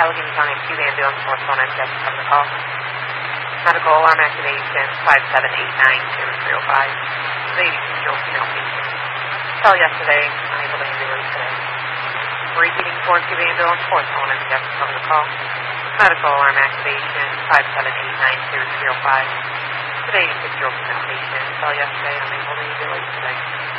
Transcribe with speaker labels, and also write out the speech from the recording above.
Speaker 1: Allegheny County Acute Ambulance 419 Jessica on the call. Medical alarm activation 5789005. Lady Control female patient. Call yesterday, unable to ambulance today. Repeating for Acute Ambulance 419 Jessica on the call. Medical alarm activation 5789005. Today, 6-year-old female patient. Call yesterday, unable to ambulance today.